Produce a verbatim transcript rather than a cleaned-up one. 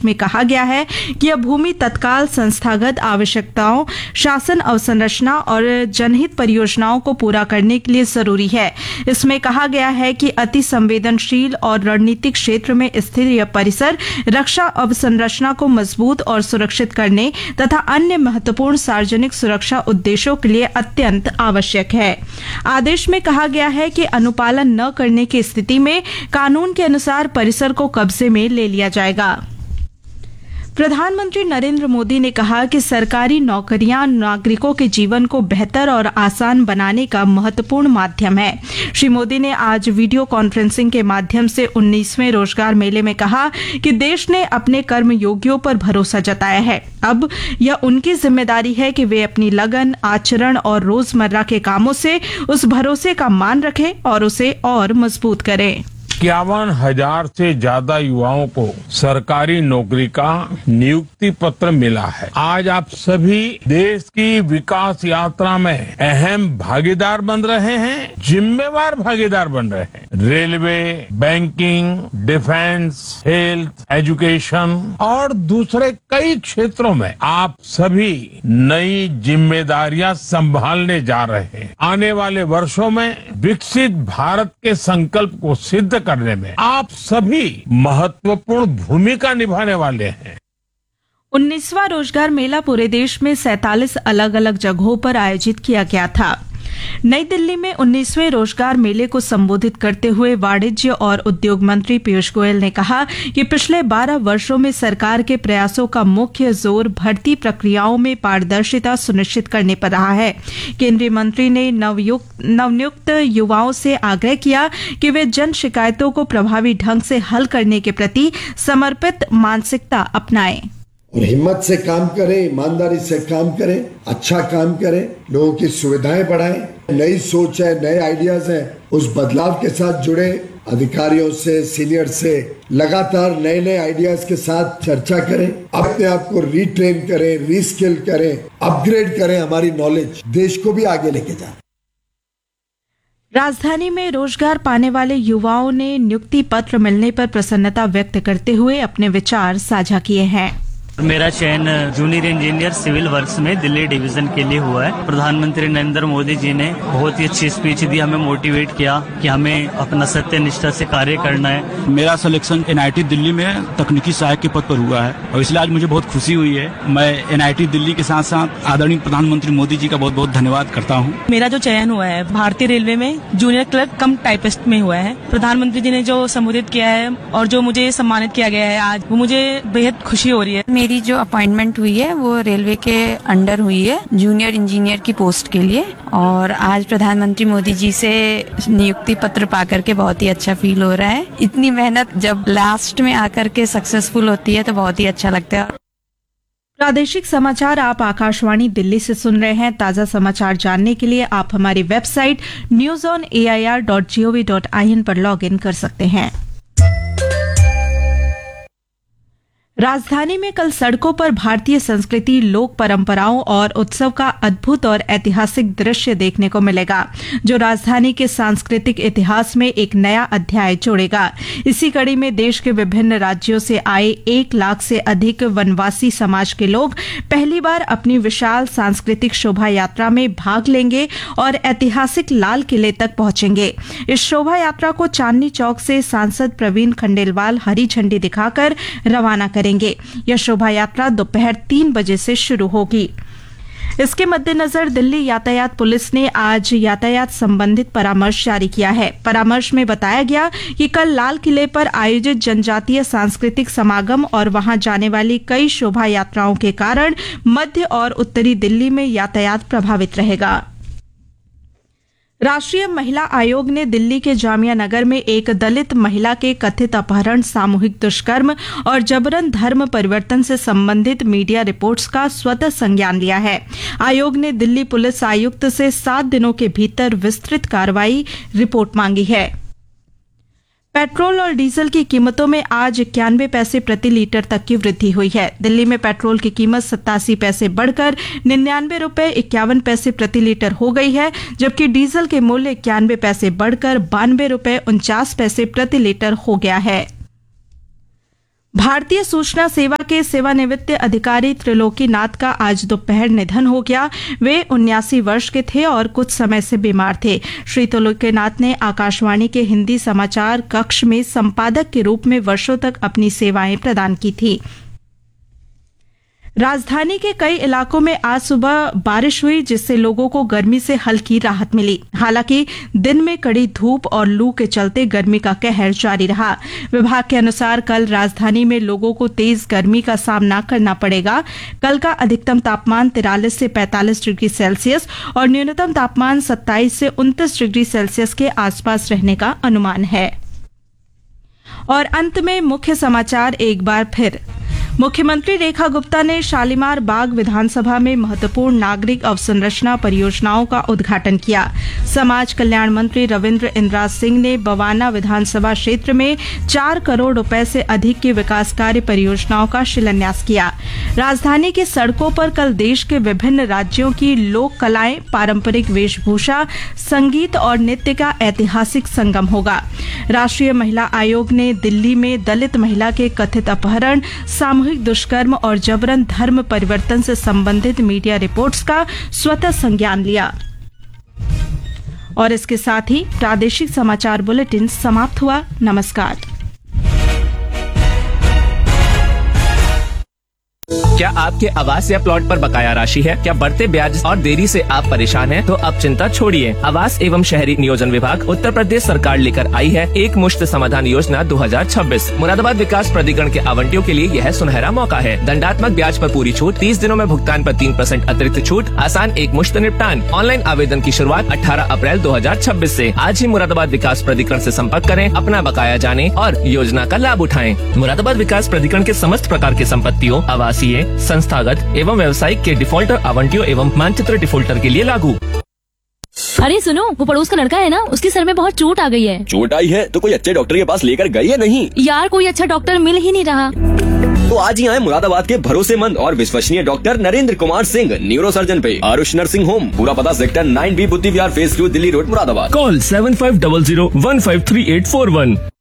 में कहा गया है कि यह भूमि तत्काल संस्थागत आवश्यकताओं, शासन अवसंरचना और जनहित परियोजनाओं को पूरा करने के लिए जरूरी है। इसमें कहा गया है कि अति संवेदनशील और रणनीतिक क्षेत्र में स्थित यह परिसर रक्षा अवसंरचना को मजबूत और सुरक्षित करने तथा अन्य महत्वपूर्ण सार्वजनिक सुरक्षा उद्देश्यों के लिए अत्यंत आवश्यक है। आदेश में कहा गया है कि अनुपालन न करने की स्थिति में कानून के अनुसार परिसर को कब्जे में ले लिया जाएगा। प्रधानमंत्री नरेंद्र मोदी ने कहा कि सरकारी नौकरियां नागरिकों के जीवन को बेहतर और आसान बनाने का महत्वपूर्ण माध्यम है। श्री मोदी ने आज वीडियो कॉन्फ्रेंसिंग के माध्यम से उन्नीसवें रोजगार मेले में कहा कि देश ने अपने कर्मयोगियों पर भरोसा जताया है। अब यह उनकी जिम्मेदारी है कि वे अपनी लगन, आचरण और रोजमर्रा के कामों से उस भरोसे का मान रखें और उसे और मजबूत करें। इक्यावन हजार से ज्यादा युवाओं को सरकारी नौकरी का नियुक्ति पत्र मिला है। आज आप सभी देश की विकास यात्रा में अहम भागीदार बन रहे हैं, जिम्मेवार भागीदार बन रहे हैं। Railway, banking, defence, health, education और दूसरे कई क्षेत्रों में आप सभी नई जिम्मेदारियां संभालने जा रहे हैं। आने वाले वर्षों में विकसित भारत के संकल्प को सिद्ध करने में आप सभी महत्वपूर्ण भूमिका निभाने वाले हैं। उन्नीसवां रोजगार मेला पूरे देश में सैंतालीस अलग अलग जगहों पर आयोजित किया गया था। नई दिल्ली में उन्नीसवें रोजगार मेले को संबोधित करते हुए वाणिज्य और उद्योग मंत्री पीयूष गोयल ने कहा कि पिछले बारह वर्षों में सरकार के प्रयासों का मुख्य जोर भर्ती प्रक्रियाओं में पारदर्शिता सुनिश्चित करने पर रहा है। केंद्रीय मंत्री ने नवनियुक्त युवाओं से आग्रह किया कि वे जन शिकायतों को प्रभावी ढंग से हल करने के प्रति समर्पित मानसिकता अपनाएं और हिम्मत से काम करें, ईमानदारी से काम करें, अच्छा काम करें, लोगों की सुविधाएं बढ़ाएं। नई सोच है, नए आइडियाज हैं, उस बदलाव के साथ जुड़े अधिकारियों से, सीनियर से लगातार नए नए आइडियाज के साथ चर्चा करें, अपने आप को रीट्रेन करें, रीस्किल करें, अपग्रेड करें, हमारी नॉलेज देश को भी आगे लेके जाए। राजधानी में रोजगार पाने वाले युवाओं ने नियुक्ति पत्र मिलने पर प्रसन्नता व्यक्त करते हुए अपने विचार साझा किए हैं। मेरा चयन जूनियर इंजीनियर सिविल वर्क्स में दिल्ली डिवीजन के लिए हुआ है। प्रधानमंत्री नरेंद्र मोदी जी ने बहुत ही अच्छी स्पीच दी, हमें मोटिवेट किया कि हमें अपना सत्य निष्ठा से कार्य करना है। मेरा सिलेक्शन एनआईटी दिल्ली में तकनीकी सहायक के पद पर हुआ है और इसलिए आज मुझे बहुत खुशी हुई है। मैं एनआईटी दिल्ली के साथ साथ आदरणीय प्रधानमंत्री मोदी जी का बहुत बहुत धन्यवाद करता हूँ। मेरा जो चयन हुआ है भारतीय रेलवे में जूनियर क्लर्क कम टाइपिस्ट में हुआ है। प्रधानमंत्री जी ने जो संबोधित किया है और जो मुझे सम्मानित किया गया है आज, वो मुझे बेहद खुशी हो रही है। मेरी जो अपॉइंटमेंट हुई है वो रेलवे के अंडर हुई है जूनियर इंजीनियर की पोस्ट के लिए और आज प्रधानमंत्री मोदी जी से नियुक्ति पत्र पाकर के बहुत ही अच्छा फील हो रहा है। इतनी मेहनत जब लास्ट में आकर के सक्सेसफुल होती है तो बहुत ही अच्छा लगता है। प्रादेशिक समाचार आप आकाशवाणी दिल्ली से सुन रहे हैं। ताजा समाचार जानने के लिए आप हमारी website news on A I R dot G O V dot I N पर लॉग इन कर सकते हैं। राजधानी में कल सड़कों पर भारतीय संस्कृति, लोक परंपराओं और उत्सव का अद्भुत और ऐतिहासिक दृश्य देखने को मिलेगा, जो राजधानी के सांस्कृतिक इतिहास में एक नया अध्याय जोड़ेगा। इसी कड़ी में देश के विभिन्न राज्यों से आए एक लाख से अधिक वनवासी समाज के लोग पहली बार अपनी विशाल सांस्कृतिक शोभा यात्रा में भाग लेंगे और ऐतिहासिक लाल किले तक पहुंचेंगे। इस शोभा यात्रा को चांदनी चौक से सांसद प्रवीण खंडेलवाल हरी झंडी दिखाकर रवाना करेंगे। यह शोभा यात्रा दोपहर तीन बजे से शुरू होगी। इसके मद्देनजर दिल्ली यातायात पुलिस ने आज यातायात संबंधित परामर्श जारी किया है। परामर्श में बताया गया कि कल लाल किले पर आयोजित जनजातीय सांस्कृतिक समागम और वहां जाने वाली कई शोभा यात्राओं के कारण मध्य और उत्तरी दिल्ली में यातायात प्रभावित रहेगा। राष्ट्रीय महिला आयोग ने दिल्ली के जामिया नगर में एक दलित महिला के कथित अपहरण, सामूहिक दुष्कर्म और जबरन धर्म परिवर्तन से संबंधित मीडिया रिपोर्ट्स का स्वतः संज्ञान लिया है। आयोग ने दिल्ली पुलिस आयुक्त से सात दिनों के भीतर विस्तृत कार्रवाई रिपोर्ट मांगी है। पेट्रोल और डीजल की कीमतों में आज इक्यानवे पैसे प्रति लीटर तक की वृद्धि हुई है। दिल्ली में पेट्रोल की कीमत सत्तासी पैसे बढ़कर निन्यानवे रुपए इक्यावन पैसे प्रति लीटर हो गई है, जबकि डीजल के मूल्य इक्यानवे पैसे बढ़कर बानवे रुपए उनचास पैसे प्रति लीटर हो गया है। भारतीय सूचना सेवा के सेवानिवृत्त अधिकारी त्रिलोकी नाथ का आज दोपहर निधन हो गया। वे उन्यासी वर्ष के थे और कुछ समय से बीमार थे। श्री त्रिलोकी नाथ ने आकाशवाणी के हिंदी समाचार कक्ष में संपादक के रूप में वर्षों तक अपनी सेवाएं प्रदान की थी। राजधानी के कई इलाकों में आज सुबह बारिश हुई, जिससे लोगों को गर्मी से हल्की राहत मिली। हालांकि दिन में कड़ी धूप और लू के चलते गर्मी का कहर जारी रहा। विभाग के अनुसार कल राजधानी में लोगों को तेज गर्मी का सामना करना पड़ेगा। कल का अधिकतम तापमान तिरालीस से पैंतालीस डिग्री सेल्सियस और न्यूनतम तापमान सत्ताईस से उनतीस डिग्री सेल्सियस के आसपास रहने का अनुमान है। और अंत में मुख्य समाचार एक बार फिर। मुख्यमंत्री रेखा गुप्ता ने शालीमार बाग विधानसभा में महत्वपूर्ण नागरिक अवसंरचना परियोजनाओं का उद्घाटन किया। समाज कल्याण मंत्री रविंद्र इंद्राज सिंह ने बवाना विधानसभा क्षेत्र में चार करोड़ रुपए से अधिक की विकास कार्य परियोजनाओं का शिलान्यास किया। राजधानी की सड़कों पर कल देश के विभिन्न राज्यों की लोक कलाएं, पारंपरिक वेशभूषा, संगीत और नृत्य का ऐतिहासिक संगम होगा। राष्ट्रीय महिला आयोग ने दिल्ली में दलित महिला के कथित अपहरण, सामूहिक दुष्कर्म और जबरन धर्म परिवर्तन से संबंधित मीडिया रिपोर्ट्स का स्वतः संज्ञान लिया। और इसके साथ ही प्रादेशिक समाचार बुलेटिन समाप्त हुआ। नमस्कार। क्या आपके आवास या प्लॉट पर बकाया राशि है? क्या बढ़ते ब्याज और देरी से आप परेशान हैं? तो अब चिंता छोड़िए। आवास एवं शहरी नियोजन विभाग उत्तर प्रदेश सरकार लेकर आई है एक मुश्त समाधान योजना दो हज़ार छब्बीस। मुरादाबाद विकास प्राधिकरण के आवंटियों के लिए यह सुनहरा मौका है। दंडात्मक ब्याज पर पूरी छूट, तीस दिनों में भुगतान पर तीन परसेंट अतिरिक्त छूट, आसान एक मुश्त निपटान। ऑनलाइन आवेदन की शुरुआत अठारह अप्रैल दो हज़ार छब्बीस से। आज ही मुरादाबाद विकास प्राधिकरण से संपर्क करें, अपना बकाया जाने और योजना का लाभ उठाएं। मुरादाबाद विकास प्राधिकरण के समस्त प्रकार के संपत्तियों, आवासीय, संस्थागत एवं व्यावसायिक के डिफॉल्टर आवंटियों एवं मानचित्र डिफॉल्टर के लिए लागू। अरे सुनो, वो पड़ोस का लड़का है ना, उसके सर में बहुत चोट आ गई है। चोट आई है तो कोई अच्छे डॉक्टर के पास लेकर गई है नहीं? यार कोई अच्छा डॉक्टर मिल ही नहीं रहा। तो आज ही आए मुरादाबाद के भरोसेमंद और विश्वसनीय doctor Narendra Kumar Singh, neuro surgeon पे आरुष नर्सिंग होम। पूरा पता सेक्टर नाइन बी बुद्धि विहार phase two, Delhi road, Moradabad. Call seven five double zero one five three eight four one.